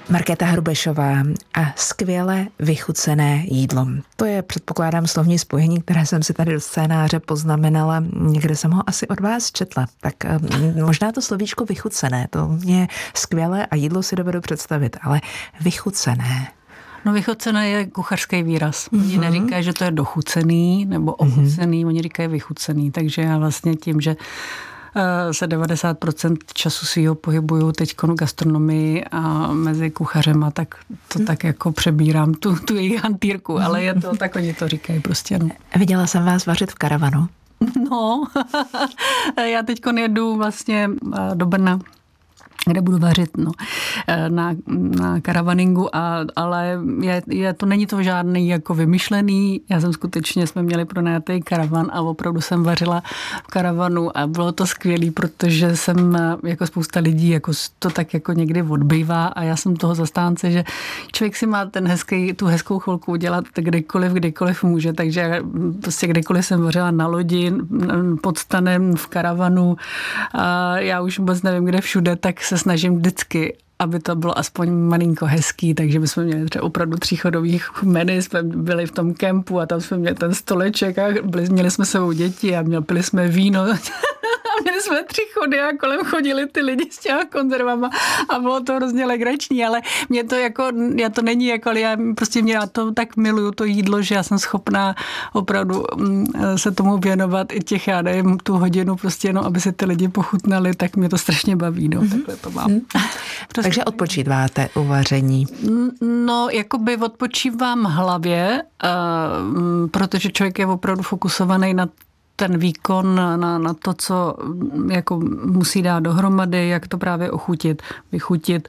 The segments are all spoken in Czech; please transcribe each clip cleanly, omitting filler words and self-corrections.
Markéta Hrubešová a skvěle vychucené jídlo. To je, předpokládám, slovní spojení, které jsem si tady do scénáře poznamenala. Někde jsem ho asi od vás četla. Tak možná to slovíčko vychucené, to mě skvělé a jídlo si dovedu představit, ale vychucené. No vychucené je kuchařský výraz. Oni neříkají, že to je dochucený nebo ochucený, oni říkají vychucený. Takže já vlastně tím, že se 90% času svýho pohybuju teď v gastronomii a mezi kuchařema, tak to tak jako přebírám tu jejich hantýrku, ale je to, tak oni to říkají prostě. No. Viděla jsem vás vařit v karavanu. No, já teď jedu vlastně do Brna, kde budu vařit na karavaningu, ale to není to žádný jako vymyšlený. Jsme měli pronajatý karavan a opravdu jsem vařila v karavanu a bylo to skvělý, protože jsem jako spousta lidí jako to tak jako někdy odbývá a já jsem toho zastánce, že člověk si má tu hezkou chvilku udělat kdykoliv může, takže prostě kdykoliv jsem vařila na lodi, pod stanem, v karavanu a já už vůbec nevím, kde všude, tak se snažím vždycky, aby to bylo aspoň malinko hezký, takže bychom měli třeba opravdu tříchodových menu, jsme byli v tom kempu a tam jsme měli ten stoleček a měli jsme sebou děti a pili jsme víno a měli jsme 3 chody a kolem chodili ty lidi s těma konzervama a bylo to hrozně legrační, ale mě to jako, já to není jako, ale já to tak miluju to jídlo, že já jsem schopná opravdu se tomu věnovat i těch, já nevím, tu hodinu prostě jenom, aby se ty lidi pochutnali, tak mě to strašně baví, no, takhle to mám. Takže odpočíváte u vaření? No, jakoby odpočívám hlavě, protože člověk je opravdu fokusovaný na ten výkon, na to, co jako musí dát dohromady, jak to právě ochutit, vychutit,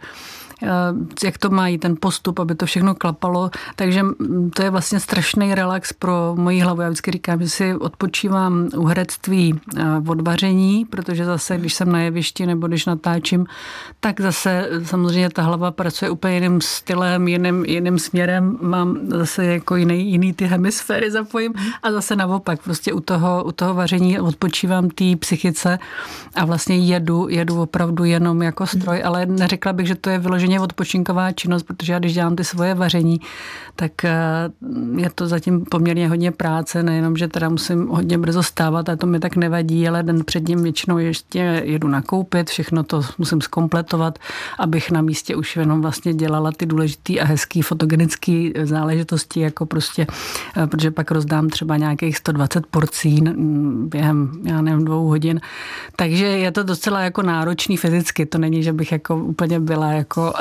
jak to mají ten postup, aby to všechno klapalo. Takže to je vlastně strašný relax pro moji hlavu. Já vždycky říkám, že si odpočívám u herectví od vaření, protože zase, když jsem na jevišti nebo když natáčím, tak zase samozřejmě ta hlava pracuje úplně jiným stylem, jiným směrem. Mám zase jako jiný ty hemisféry zapojím a zase naopak. Prostě u toho vaření odpočívám té psychice a vlastně jedu opravdu jenom jako stroj, ale neřekla bych, že to je vyloženě odpočinková činnost, protože já když dělám ty svoje vaření, tak je to zatím poměrně hodně práce, nejenom, že teda musím hodně brzo stávat a to mi tak nevadí, ale den před ním většinou ještě jedu nakoupit, všechno to musím zkompletovat, abych na místě už jenom vlastně dělala ty důležitý a hezký fotogenický záležitosti, jako prostě, protože pak rozdám třeba nějakých 120 porcí během, já nevím, 2 hodin. Takže je to docela jako náročný fyzicky, to není, že bych jako úplně byla jako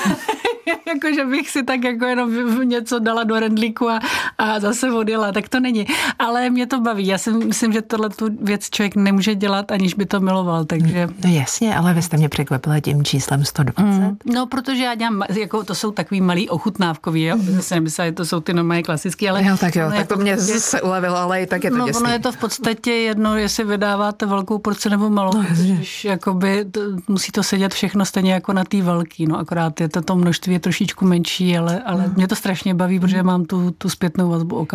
jako, že bych si tak jako jenom něco dala do rendlíku a zase odjela, tak to není. Ale mě to baví. Já si myslím, že tohle tu věc člověk nemůže dělat, aniž by to miloval, takže... No jasně, ale vy jste mě překvapila tím číslem 120. No, protože já dělám, jako to jsou takový malý ochutnávkový, jo? Zase nemyslím, že to jsou ty normální klasický, ale... Jo, tak to mě se ulevilo, ale i tak je to děsný. No, je to v podstatě jedno, jestli vydáváte velkou porci nebo malou. No, jakoby musí to sedět všechno stejně jako na té velký, no akorát je to množství je trošičku menší, ale mě to strašně baví, protože mám tu zpětnou vazbu okamžitě.